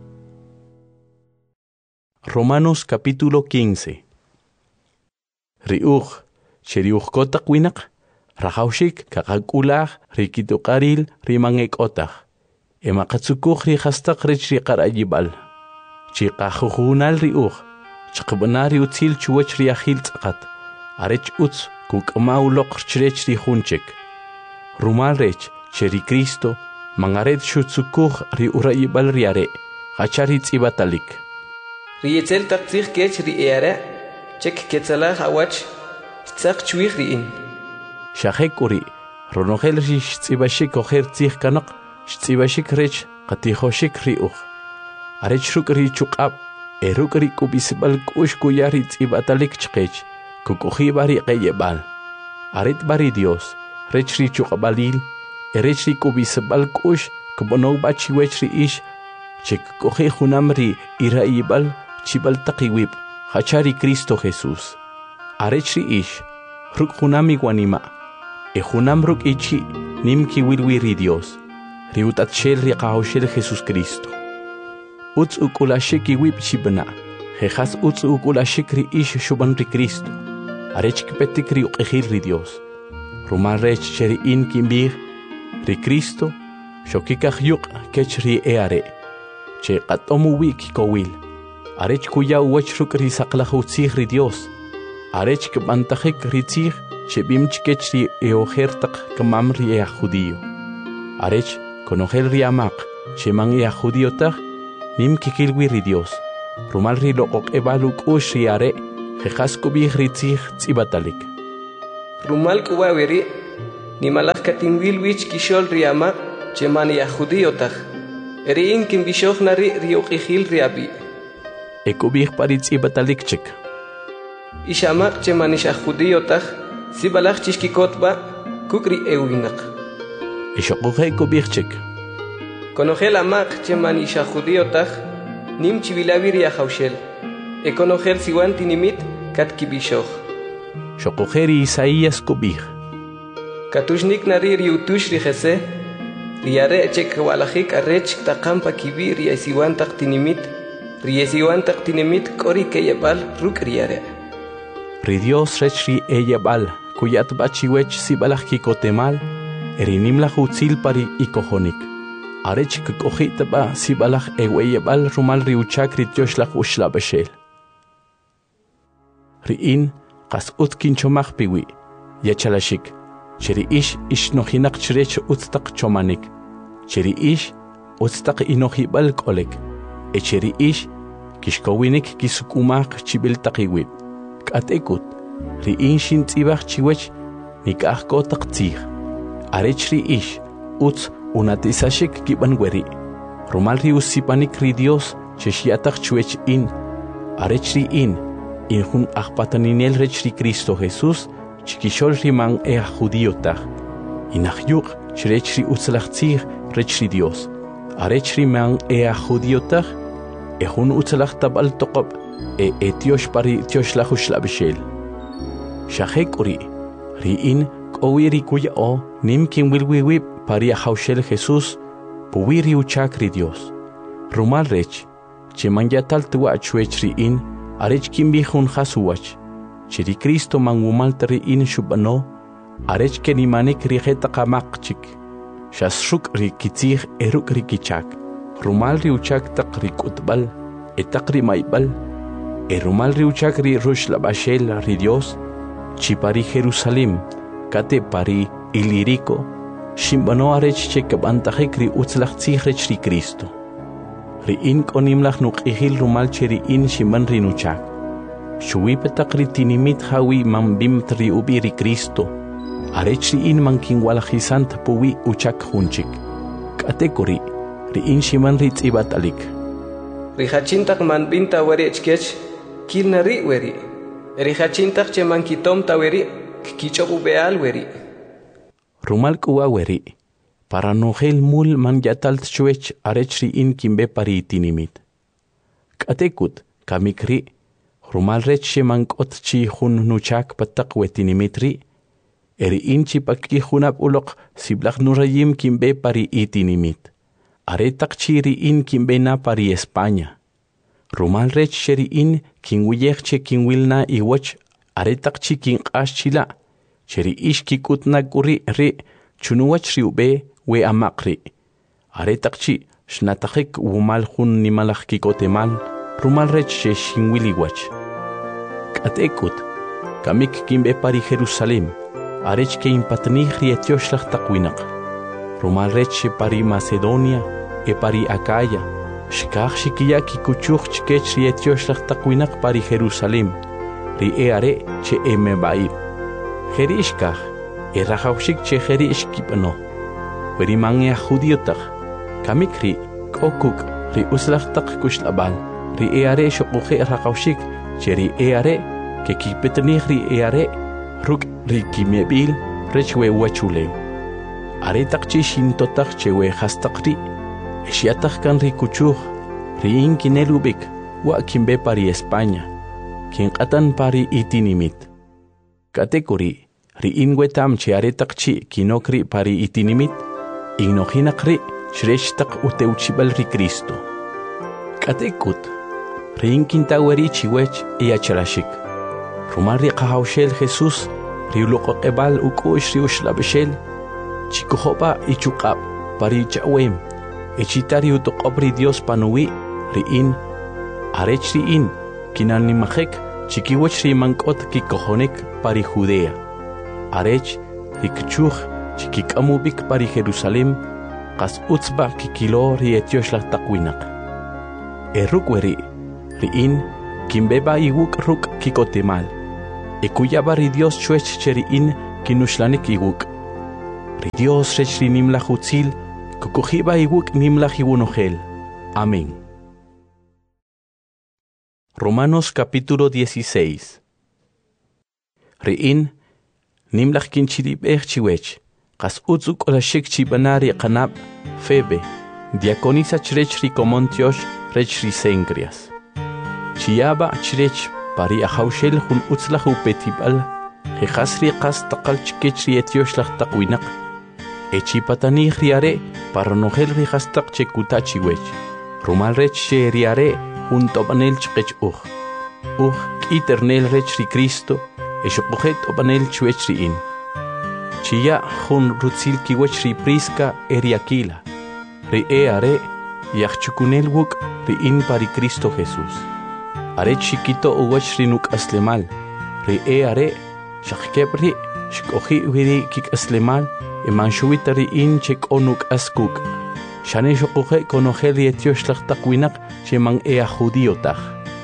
Romanos capítulo 15 Riuj cheriuj kotaq winaq rahawshik kaqakulaj rikituqaril rimangek otaq emaqatsukuj ri hastaq rech ri qarayibal chiqajujunal riuj chqbanari utzil chuwach ri ahil tsaqat arech uts kukmauloq chrech ri hunchek rumal rech cheri Cristo mangaret shutsukuj ri urayibal ri are hachari tsibatalik ri etzel taqtsikh kech ri eara chek ketzala hawach tsaq chwih riin shahekuri ronohel ri tsibashik oher tsikh kanaq tsibashik rech qatihoshik riuj arech ruk ri chuqab eruk ri kubisbal kush kuyari tsibatalik chqech kukuhi bari qeyebal aret bari Dios rech ri chuqabalil erech ri kubisbal kush kubono bachi wech ri ish chek kuhi hunamri iraibal chibal taqiwib hachari Cristo Jesus arech ri ish ruk hunami wanima hunam ruk ichi nimki wilwiri Dios riutatshel ri qahawshel Jesus Cristo uts ukulashiki wib chibna jejas uts ukulashikri ish shuban ri Cristo arech kipetikri uqihil ri Dios rumal rech cheri in kimbir ri Cristo shokikaj yuq kech ri eare che qatomu wik kowil arech kuya wach ruk ri saqlahu tsih ri Dios arech kbantajik ri tsih chebim chkech ri eohertaq kamam ri ea judío arech konohel ri amaq cheman ea judío taq nim kikilwi ri Dios rumal ri loqoq ebaluk ush ri are Jejascobij ritzij tzibatalik. Rumal kuwawiri, nimalaj katinwilwich kishol riama, chemani ya judíotag. Erin kimbishoj nari riuqijil riabi. Ekobij parit tzibatalik chik. Ishamaq chemani ya judíotag, sibalaj chishkikotba, kukri ewinak. Ishoqoje ekobij chik. Konojel amaq chemani ya judíotag, nim chivilavir ya haushel. Ekonojel siwan tinimit katkibishoj. Shoqojeri Isaías kobij. Katushnik nari riutush rijese, riare chek walajik arrech taqampa kibi riesiwan taqtinimit, riesiwan taqtinimit kori keyabal ruk riare. Ri Dios rechri eyabal, kuyat bachiwech sibalaj kikotemal, erinimlaj utzil pari ikojonik. Arech kukojitaba sibalaj eweyabal rumal riuchak rityoslaj ushlabeshel. Riin qas utkin chomaj piwi, yachalashik. Cheri ish nohinak chrech utstaq chomanik. Cheri utstaq inojibal kolek. Cheri kishkowinik kisukumaq chibil taqiwib. Katekut, riin shin tzibaj chiwech nikahko taqtzij. Arech ri uts unatisashik kibanweri. Rumal riusipanik ri Dios cheshiataq chuech in. Arech ri injun ajpataninel rech ri Cristo Jesús chikishol riman judíotag. Inahyuk chrech ri utzlachtzij rech ri Dios. Arech riman judíotag, ejun utzlach tabal toqob, etiosh pari tioshlahu shlabishel. Shahek uri, riin kowiri kuyao, nim kin wilwiwib pari haushel Jesús, puwiri uchak ri Dios. Rumal rech, cheman yatal tuwa chuech riin, arech kin bijun hasuwach. Chiri Cristo mangumal riin shubano, arech kenimanik rijeta qamakchik. Shasruk rikitzij eruk rikichak. Rumal riuchak tak rikutbal, etak rimaibal. Rumal riuchak ri rushlabashel ri Dios. Chipari Jerusalem, kate pari Ilirico. Shimbano arech chekabantajek ri utzlachtzij rech ri Cristo. Riin konimlach nuqihil rumal cheriin shimban rinuchak. Shuipetak ritinimit hawi mambim tri ubiri Cristo. Arech riin mankin walajisant puwi uchak hunchik. Katekori, riin shiman ritzibatalik. Rijachintak manbinta weri echkech, kilnari weri. Rijachintak chemankitom taweri, kichobu beal weri. Rumal kuwa weri. Para nogel mul man yatalt chuech arech riin kimbe pari tinimit. Katekut, kamikri. Rumal rech shemankot chi hun nuchak patak wetinimitri. Inchi pakki hunap ulok siblak nurayim kimbe pari itinimit. Aretak chiri in kimbe na pari España. Rumal rech sheri in kinwiyekche kinwilna iwach aretak chi kin chila. Cheri kikutna guri ri chunuwach riube we amakri. Aretak chi shnatakik wumal hun nimalak kikotemal. Rumal rech shinwiliwach. Katekut, kamik kimbe pari Jerusalem, arech ke impatnih rietioslach takwinak. Rumal rech pari Macedonia, pari Acaya, shkach shikiya kikuchuch chkech rietioslach takwinak pari Jerusalem, ri are che mebaib. Jerishkach, rajaushik che jerishkipano. Veri mange judiotak, kamik ri kokuk ri uslach tak kushlabal, ri are shokuche rajaushik, cheri are que kipetnihri are ruk rikimebil rechwe wachule. Are takchi shintotak chewe hastakri, eshiatak kan rikuchuh, riin kinelubik, wa kimbe pari España, kinkatan pari itinimit. Katekori, riin wetam che are takchi kinokri pari itinimit, ignohinakri shreshtak uteuchibal ri Cristo. Katekut, riin kintaweri chiwech iacharashik. Rumal riqahaushel Jesús, riuluqoqebal ukush riushlabeshel, chikuhopa ichukab, pari chawem, echitari utoqobri Dios panuwi, riin, arech riin, kinanimajek, chikiwech rimankot kikohonek pari Judea. Arech, rikchuj, chikikamubik pari Jerusalem, qas utzba kikilo rietioshlah takwinak. Erukweri, riin, kimbeba iwuk ruk kikotemal. Ekuyaba ri Dios chuech cheriin kinushlanik iwuk. Ri Dios rech ri nimlach utzil, kukujiba iwuk nimlach iwunojel. Amén. Romanos capítulo 16. Riin nimlach kinchirib chiwech. Qas utzuk olashik chibanari qanab Febe. Diaconisa chrech ri Comontiosh rech ri Cencreas. Chiaba chrech pari ahaushel hun utzlahu petibal. Jehasri qas taqal chikech ri etioshlach taqwinak. Echipatani riare para nogel ri hastaq chekutachi wech. Rumal rech che riare hun tobanel chkech kiternel rech ri Cristo. Eshokujet tobanel chwech ri in. Chia hun rutzil kiwech ri Prisca eriakila. Ri are yachchukunel wuk ri in pari Cristo Jesús. Are chiquito uwech ri nuk aslemal. Ri are shakebri shkohi wiri kik aslemal. Emanchuita ri in chek onuk askuk. Shane shokuhe konogel ri etioslach takwinak cheman judío tach.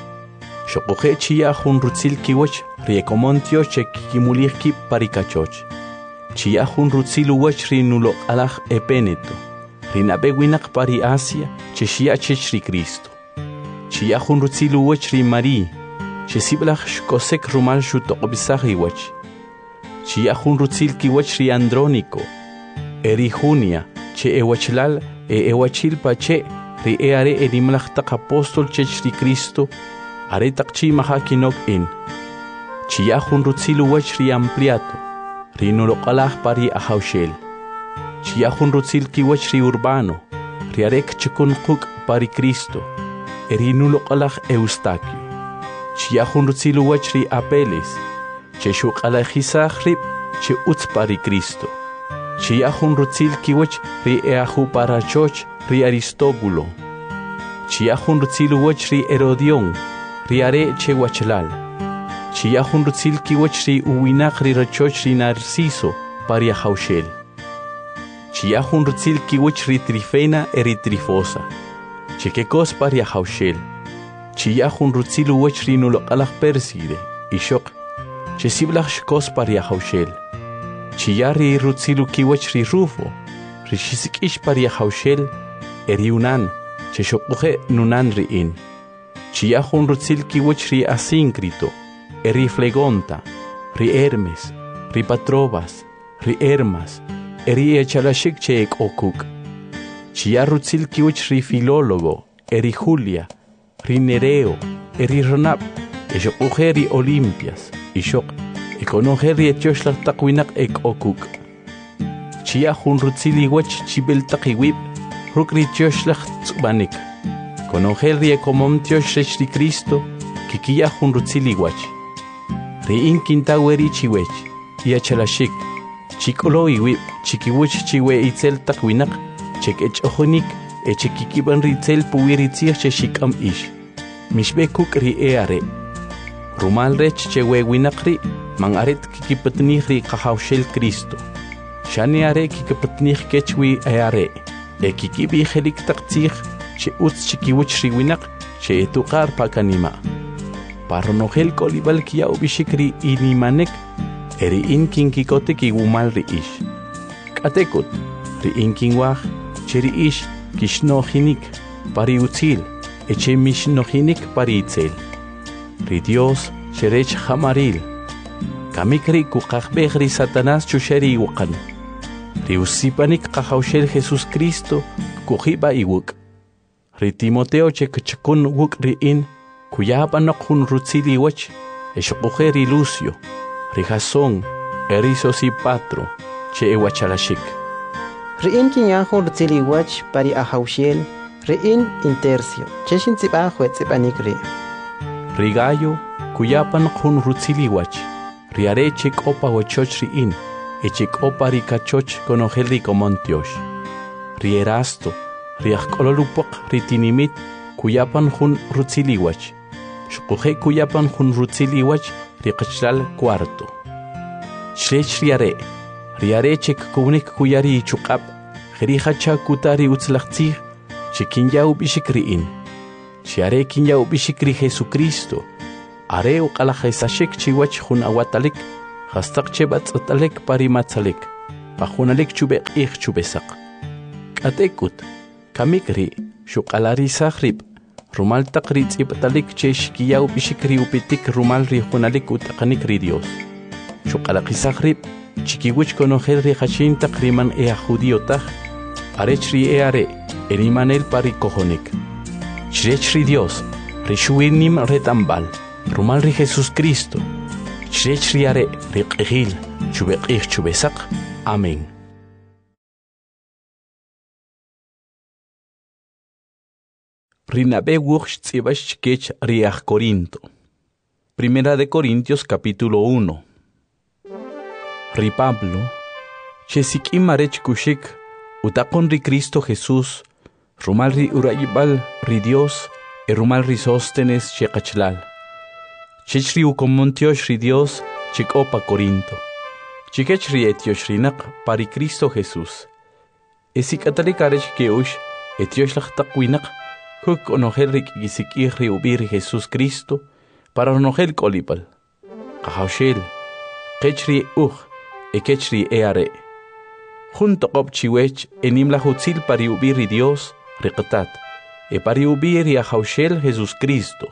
Shokuhe chia hun rutzil kiwech ri Comontio chek kimulir kip parikachoch. Chia hun rutzil uwech ri nulok alach epeneto. Rinabe winak pari Asia, cheshia chechri Cristo. Chia hun rutzil uwech ri Mari, chesiblach shkosek rumal shutokobisach iwech. Chia hun rutzil kiwech ri Andrónico, eri Junia, che ewachlal ewachil pache, ri are erimlach tak apostol chechri Cristo, are takchi mahakinok in. Chia hun rutzil uwech ri Ampliato, ri nulokalach pari ahaushel. Chia hun rutzil kiwech ri Urbano, riarek chekun kuk pari Cristo, eri nulokalach Eustaquio. Chia hun rutzil uwech ri Apeles, che shuk alajisach rib, che utz pari Cristo. Chia hun rutzil kiwech ri eahu parachoch ri Aristóbulo. Chia hun rutzil uwech ri Herodion, ri are che wachlal. Chia hun rutzil kiwech ri uwinach ri rachoch ri Narciso pari ahaushel. Chia hun rutzil kiwech ri Trifena eri Trifosa. Chekekos pari ahaushel. Chia hun rutzil uwech ri nulokalach Perside, ishok. Chesiblach shkos pari ahaushel. Chia ri rutzilu kiwech ri Rufo, ri shisikish pari ahaushel, eri unan, cheshokuhe nunan ri in. Chia hun rutzil kiwech ri Asíncrito, eri Flegonta, ri Hermes, ri Patrobas, ri Hermas, eri echalashik che ek okuk. Chia rutzil kiwech ri Filólogo, eri Julia, ri Nereo, eri Ronab, eshokuhe ri Olimpias, ishok. Ikonoje ri etioslach takwinak ek okuk. Chia hun rutzil iwech chibel takiwib, ruk ri etioslach tzubanik. Konoje ri Comontiosh rech ri Cristo, kikia hun rutzil iwech. Ri in kintaweri chiwech, iachalashik. Chikolo iwib, chikiwech chiwe itzel takwinak, chek echohonik, echekikiban ri itzel puwiritzir cheshikam ish. Mishbekuk ri eare. Rumal rech chewe winakri, mang aret kikipatnih ri kahaushel Cristo. Shani are kikipatnih kechwi are. Kikibi helik taktzih, che utz chikiwich ri winak, che etukar pakanima. Paronogel kolibal kia ubishikri inimanek, eri in kinkikote kiwumal ri ish. Katekot, ri in kinwach, che ri ish kishnohinik, pari utzil, eche mishnohinik pari itzel. Ri Dios cherech hamaril. Kamikri kukakbeh ri Satanás chusheri iwakan. Ri usipanik kahaushel Jesus Cristo kuhiba iwuk. Ri Timoteo chekachakun wuk ri in kuyabanok hun rutzili iwach. Eshokuhe ri Lucio. Ri Jasón eri Sosipatro che ewachalashik. Ri in kinyahun rutzili iwach pari ahaushel. Ri in Intercio. Cheshin tzibah huetzipanik ri. Rigayo, kuyapan kun rutziliwach, riare chek opa wachoch ri in, echek opa rikachoch konogel ri Comontiosh. Rierasto, riachkololupak ritinimit, kuyapan kun rutziliwach. Shukuhe kuyapan kun rutziliwach, rikachlal cuarto. Shrech riare chek kunik kuyari chukap, rihacha kutari utzlachtzir, chekinya ubishik ri in. Chiare kinya ubishikri Jesucristo, Are uqalajaisashik chiwach jun awatalik, hastaq chebat atalek parimatzalik, pajunalik chubek chubesaq. Katekut, kamikri, shuqalarisaqrib, rumal taqrit ipatalik che shkiyaw bishikri upitik rumal ri junalik utaqanik ri Dios. Shuqalaqisaqrib, chikiwich konojel ri hachin taqriman judío taj, arech ri are, erimanel parikojonik. Chrech ri Dios, rishuinim retambal, rumal ri Jesús Cristo. Chrech ri are, ri qihil, chubek chubesaq. Amén. Rinabe wuch tzibash kech riach Corinto. Primera de Corintios capítulo 1. Ri Pablo, chesik imarech kushik, utaqon ri Cristo Jesús, rumal ri urayibal ri Dios, rumal ri Sóstenes chekachlal. Chech ri ukomontiosh ri Dios, chikopa Corinto. Chikech ri etiosh rinak pari Cristo Jesús. Esik atalikarech keush, etiosh lachtakwinak, huk onogel rik gisikih ri ubir Jesús Cristo, para onogel kolipal. Kahaushel, kechri ekechri eare. Junto op chiwech enim la hutzil pari ubir Dios, riqatat, pari ubir Yahaushel Jesús Cristo.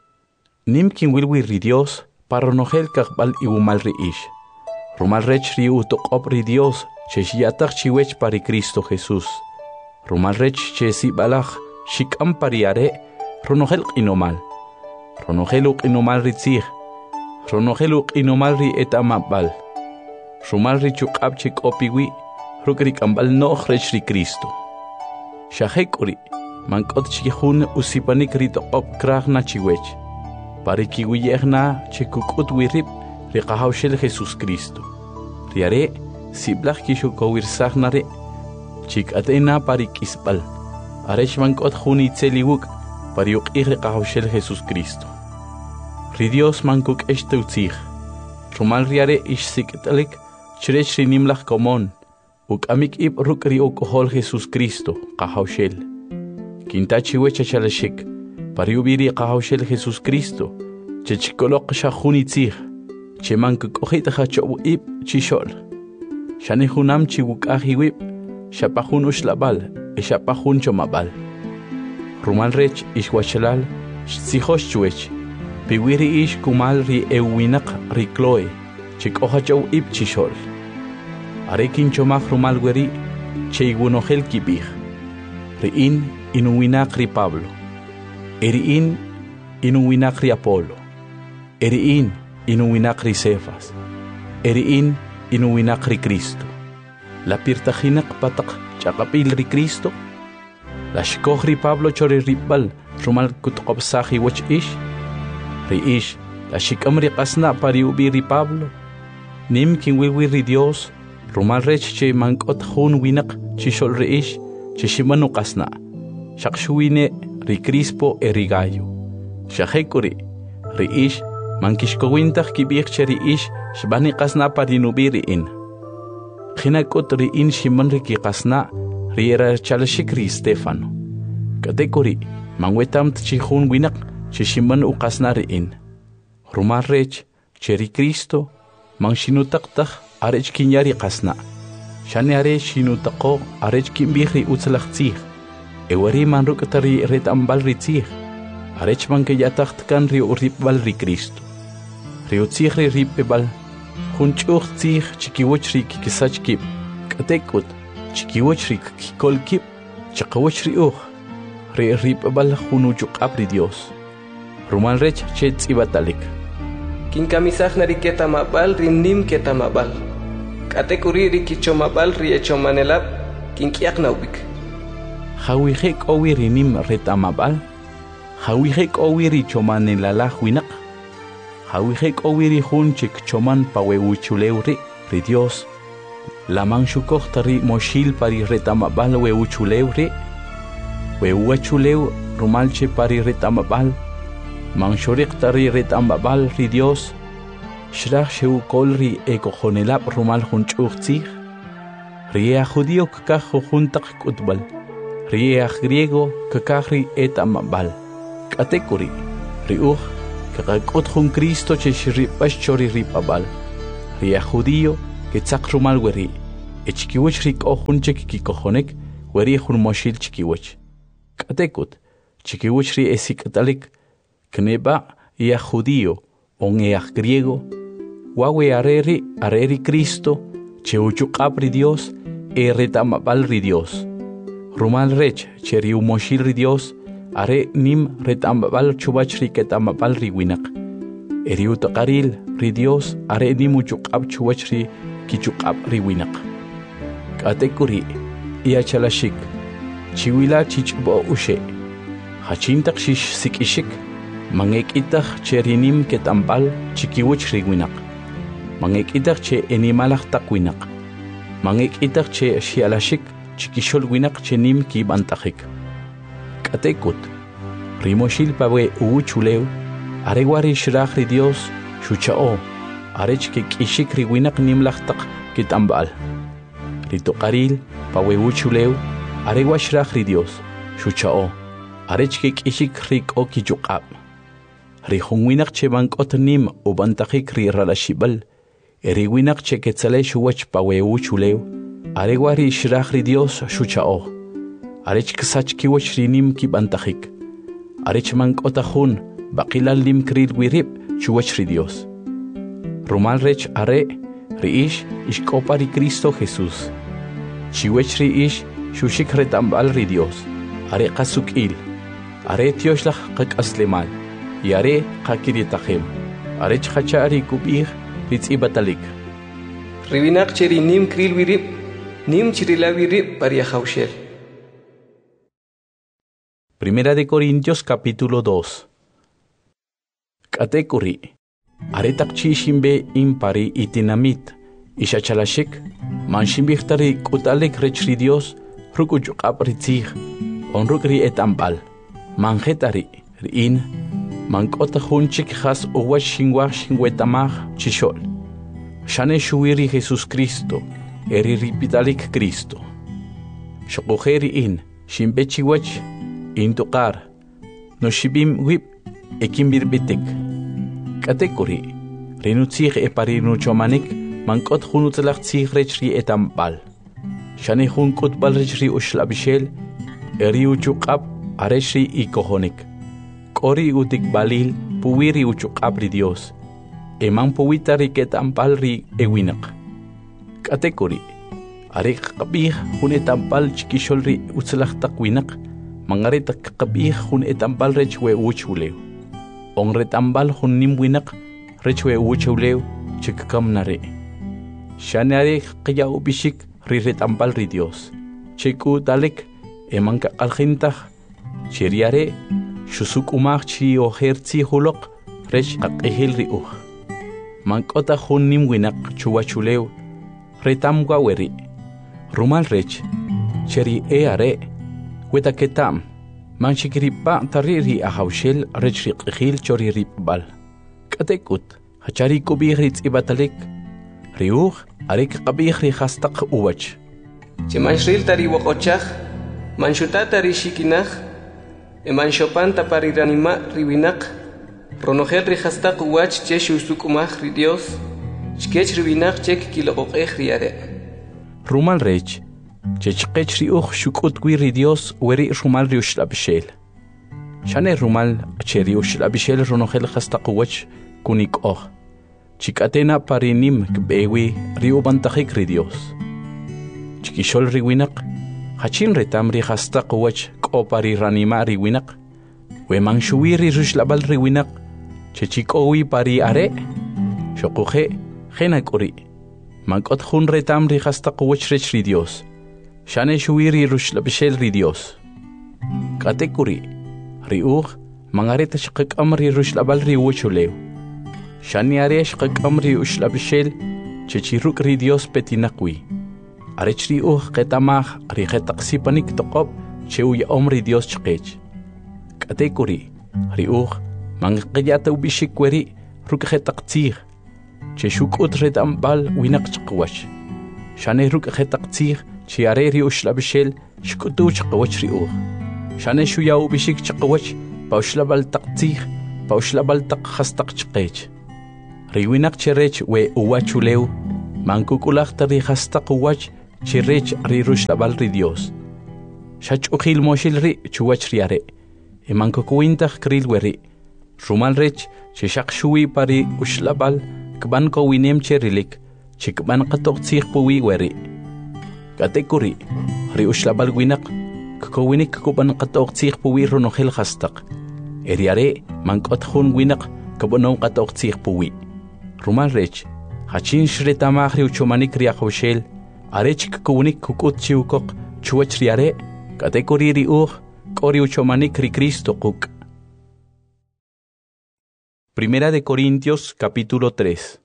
Nim kin wilwi ri Dios, para onogel kakbal iwumal ri ish. Rumal rech ri utok op ri Dios, cheshiatak chiwech pari Cristo Jesús. Rumal rech chesi balach, shikam pariare, ronogel inomal. Ronogeluk inomal ritzig. Ronogeluk inomal ri etamabal. Rumal ri chukabchik opiwi, rukrik ambal noch rech ri Cristo. Shahekuri, mankot chihun usipanik rito op kragna chiwech. Parikiwiyegna chikukut wirip, riqahaushel Jesús Cristo. Riare, siblach kishukowirsaghnare, chik atena parikisbal. Arech mankot juni tseliwuk, pariuk riqahaushel Jesús Cristo. Ri Dios mankuk echteutzig. Rumal riare ishsikitalik, chrech rinimlach komon, ukamik ib rukri okohol Jesús Cristo, qahaushel. Kintachi wechachalashik, pariubiri qahaushel Jesús Cristo, chechikolok shahuni tzig. Chemankuk ojita hachobu ib chishol. Shanihunam chiwukahi wib, shapahun ushlabal, shapahun chomabal. Rumal rech ishwachalal, tsihosh chuech. Piwiri ish kumal ri ewinak ri Chloe, chik ohachow ib chishol. Arekin chomach rumal weri, cheigunohel kibih. Riin inuwinak ri Pablo. Eriin inuwinak ri Apolo. Eriin inuwinak ri Cefas. Eriin inuwinak ri Cristo. La pirtajinak patak chakapil ri Cristo. La shkoh ri Pablo chori ribal rumal kutkopsahi wach ish. Ri ish la shikam ri qasna pari ubi ri Pablo. Nim kin wiwi ri Dios rumal rech che mankot hun winak chishol ri ish chishimanu qasna. Shakshuine ri Crispo ri Gallo. Shahekuri ri ish mankishkowintach kibich ri ish shbani qasna pari nubi ri in. Khinakot ri in shiman ri ki qasna ri era chalashik ri Stefano. Katekuri mangwetam tchihun winak chishiman uqasna ri in. Rumal rech cheri Cristo mang shinutaqtaq arech kinyari qasna. Shani are shinutaqo arech kimbihri utzalaqtzig. Ewari man rukatari retambal ri tzig. Arech man kayataqtkan ri uripbal ri Cristo. Ri utzig ri ripebal. Junchuq tzig chikiwoch ri kikisach kip. Katekut chikiwoch ri kikol kip. Chaqawoch ri uq. Ri ripebal junuchuk abri Dios. Rumal rech chet ibatalik. Kinkamisaj nari ketamabal rinnim ketamabal. Katekuri ri kichomabal ri echomanelab kinkiak naubik. Hawihek owi rinim retamabal. Hawihek owi ri chomanelala winak. Hawihek owi ri hunchik choman paweuchuleu ri Dios. Lamang shukok tari moshil pari retamabal weuchuleu ri. Weuachuleu rumalche pari retamabal. Mangshorik tari retambabal ri Dios. Shrach sheu kol ri ekojonelab rumal junchuchtzig. Riea judío kakaj juntak kutbal. Riea griego kakaj ri etambabal. Katekuri ri kakakot jun Cristo che shiripash chori ripabal. Ria judío que tzak rumal weri. Echkiwich rik ojun chekikikojonek weri jun moshil chikiwich. Katekut, chikiwich ri esikatalik kneba ia judío on ea griego. Wawe areri Cristo che uchukapri Dios retamabal ri Dios. Rumal rech che ri umoshil ri Dios are nim retamabal chubach ri ketamabal ri winak. Eri utaqaril ri Dios are nim uchukap chubach ri kichukap ri winak. Katekuri ia chalashik chiwila chichbo ushe. Hachintak shish sikishik mangek itach che rinim ketambal chikiwich ri winak. Mangek itach che animalak takwinak. Mangek itach che shialashik chikishol winak che nim ki bantajik. Katekut rimoshil pawe chuleu aregwari shrach ri Dios shuchao arech ke kishik ri winak nim lachtak kitambal. Ritoqaril pawe chuleu aregwa shrach ri Dios shuchao arech ke kishik ri ko kichuqab. Ri winak che bankot nim u bantajik ri ralashibal. Eri winak che ketzale shuwach pawe chuleu aregwari shrach ri Dios shuchao arech ksach kiwach rinim ki bantajik arech mankotajun baqilal lim kril wirib shuwach ri Dios rumal rech are riish ishkopa ri Cristo Jesús chiwech riish shushik retambal ri Dios are qasukil are tioshlach qakaslemal yare qakiritajim arech khachari kubir Ritzibatalik. Ribinak cheri nim kril wirib, nim chirila wirib paria haushel. Primera de Corintios capítulo 2. Katekuri. Aretak chishimbe impari itinamit. Ishachalashik. Manshimbichtari kutalek rechri Dios. Rukuchukap ritzig. Onrukri etambal. Manjetari. Rin. Mankota hunchik has uwa shingwetamach chishol. Shane shuiri Jesus Cristo, eri ripitalik Cristo. Shokujeri in, shimbechiwach, in tokar, no shibim whip, ekimbirbitik. Katekuri, renutzig eparinuchomanik, mankot hunutlach zigrechri etambal. Shane hunkot balrechri ushlabishel, eri uchukap, areshri ikohonik. Ori utik balil puwiri uchukapri Dios. Eman puwitari ketampal ri ewinak. Katekuri. Arik kabih hun etampal chikishol ri utzlachtak winak. Mangaritak kabih hun etampal rechwe uchuleu. On retambal hun nim winak rechwe uchuleu chikakam nare. Shanare kaya ubishik ri retambal ri Dios. Chiku dalek eman kakalhintah. Chiriare Shusuk umachchi o herzi hulok rech qaqihil riuh. Mankota hun nim winak chuwachuleu retam gwaweri. Rumal rech cheri are weta ketam manchikripa tariri ahawshel rech riqihil chori ripbal. Katekut hachari kubih ritz ibatalik riuh arik qabih ri khastaq uwach. Chimashril tari wakochach manshutata rishikinach Eman shopanta pariranima ribinak, ronojel rihastak uwach che shusukumach ri Dios, chkech ribinak chek kilogokech riare. Rumal rech, chechkech riuch shukutwi ri Dios weri rumal riushlabishel. Shane rumal che riushlabishel ronojel hastak uwach kunik och. Chikatena parinim kbewi riubantajik ri Dios. Chikishol riwinak, hachin retam rihastak uwach opari ranima riwinak we manshuwiri rushlabal riwinak chechikowi pari are shokuje genakuri mankot hun retam rihastaq wachrech ri Dios shane shuwiri rushlabishel ri Dios katekuri riuch mangareta shqaq amri rushlabal ri wuchuleu shane are shqaq amri ushlabishel chechiruk ri Dios petinaqwi arech riuch qetamaj rihetaqsipanik toqob Cheuya omri Dios chqech. Katekuri, riuch, mangqiyata ubishikweri, rukhetaqtzig. Cheshuk utretambal winak chqwash. Shane rukhetaqtzig, chiareri ushlabishel, shkutu chqwach riuch. Shane shuya ubishik chqwach, pauslabal taqtzig, pauxlabal taq hastaq chqech. Riwinak cherech we uwachuleu, mankukulaq tari hastaq uwach cherech rirushlabal ri Dios. Shach ukhil moshil ri chuwach riare, mankukuintaq kril weri. Rumal rech chishaq shui pari ushlabal kban ko winem cherilik, chikban qatoq tsig puwi weri. Katekuri, ri ushlabal winak, kuwinik kuban qatoq tsig puwi runohil hastaq. Eriare mankot hun winak kabonon qatoq tsig puwi. Rumal rech, hachin shretamah ri uchomanik riahoshel, arech kuwinik kukut chiukok chuwach riare, katekuri ri kori uchomanik ri Cristo kuk. Primera de Corintios capítulo 3.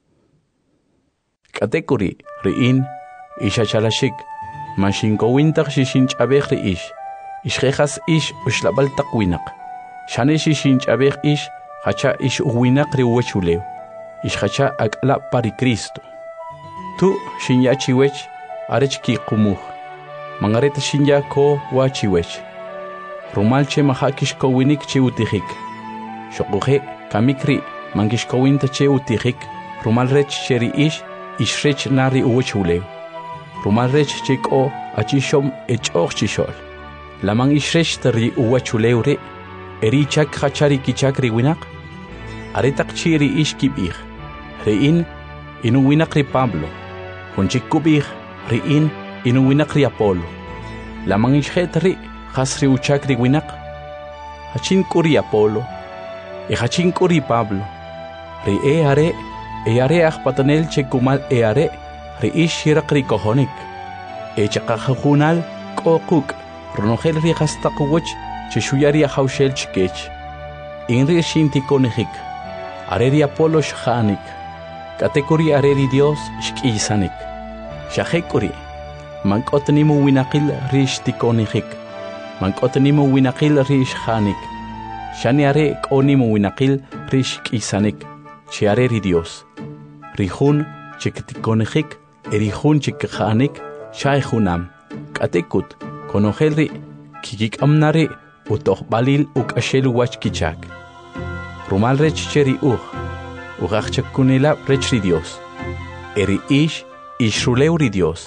Katekuri riin ishachalashik mashinkowintaq shishinch'abej ri ishjejas ushlabal taqwinaq shane shishinch'abej hacha uwinaq ri uwechulew hacha ak'la pari Cristo tu shinyachiwech arech kiqumuj mangareta shinya ko wachiwech rumalche mahakish kowinik chi utijik shoquje kamikri mangishkowinta che utijik rumal rech cheri ishrech nari uwechulew rumal rech cheko achishom ech'oq chishol lamang ishrech tari uwechulew re erichak hachari kichak riwinaq aretaq chiri kib'ij ri'in inuwinaq ri Pablo junchik kub'ij ri'in inuwinaq ri Apolo lamang ixjet ri jas ri uchak riwinaq hachin k'uri Apolo hachin k'uri Pablo ri are ajpatanel chekumal are ri hiraq ri kojonik chaqajunal k'oquk runojel ri hastaqwach chishuyari ajawshel chikech inri shintikonijik are ri Apolo shjanik katekuri are ri Dios shk'isanik shajekuri mank'otnimu winaqil ri shtikonijik mank'otnimu winaqil ri shjanik shani are k'onimu winaqil ri shk'isanik chi are ri Dios rijun chiktikonijik erijun chikjanik shayjunam katekut konojel ri kikik'amnari utojbalil uk'axel wach kichak rumal rech cheri ujajchakunila rech ri Dios eri ishrulew ri Dios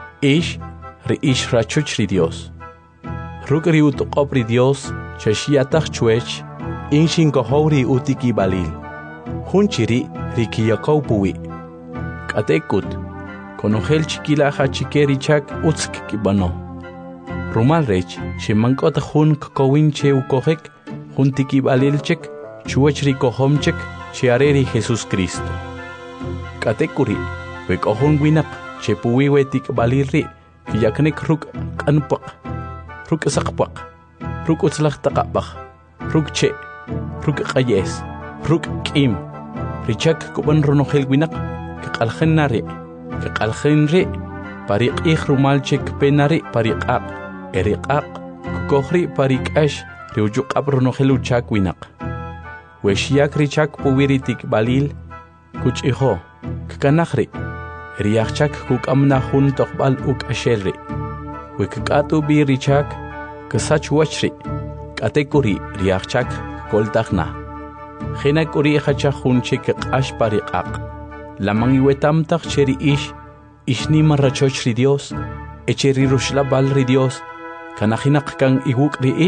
ri rachuch ri Dios ruk ri utoqop ri Dios chashiyataj chuech inshinkojow ri utikibalil junchiri ri kiyakow puwi katekut konojel chikilaja chikeri chak utzk kibano rumal rech shimankot jun kokowinche ukojek jun tikibalilchek chuwech ri kohomchek chiare ri Jesus Cristo katekuri wekojun winak chepuwi wetikbalil ri kiyaknek ruk k'anpaq ruk saqpaq ruk utzlaj taqapaq ruk che ruk qayes ruk k'im richak kuban runojel winak kaqaljenari kaqaljenri pariq'ij rumalchek penari pariq'aq eriq'aq kukojri parik'ax ri uchuq'ab runojel uchak winaq wexyak richak puwiri tikbalil kuch'ijo kkanajri riyajchak kuk'amna jun toqb'al uk'axelri wekk'atu bi richak ksach wachri k'atekuri riyajchak koltajna jena k'uri jacha jun chik q'ax pariq'aq lamang iwetamtaj cheri ixnima rachoch ri Dios echeri rushlabal ri Dios kanajinaq kan iwuk' ri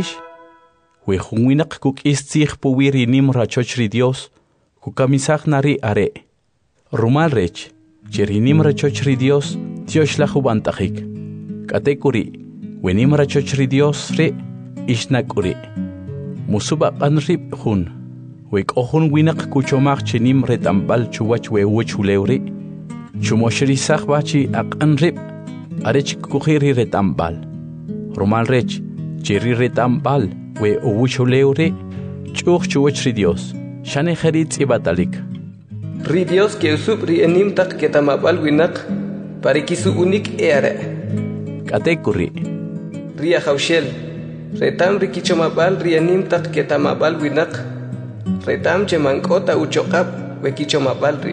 wejun winaq kuk'is tzij puwi ri nim rachoch ri Dios kukamisaj nari are rumal rech cheri nim rachoch ri Dios tioxlaj ubantajik k'atekuri wenim rachoch ri Dios ri ixnak'uri musubaq'an rib jun wek'ojun winaq kuchomaj chenim retambal chuwach weuwechulew ri chumoxrisaj bachi aq'an rib arech kukuji ri retambal rumal rech cheri retambal we uwuchulew ri ch'uj chuwach ri Dios shane jeri tz'ibatalik ri Dios que usub ri enim taq ketamabal winaq parikisu unik are katekuri ri ajawshel retam ri kichomabal ri enim taq ketamabal winaq retam chemank'ota uchoqab we kichomabal ri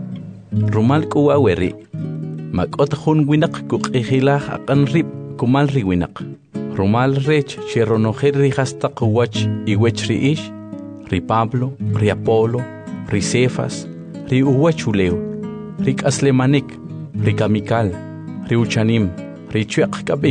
rumal k'uwa weri mak'ot jun winaq kuk'ijilaj aq'an rib kumal ri winaq rumal rech cheronojel ri hastaq wach iwech ri ri Pablo, ri Apolo, ri Cefas, ri Uwachuleo, ri Aslemanik, ri Kamikal, ri Uchanim, ri Chuek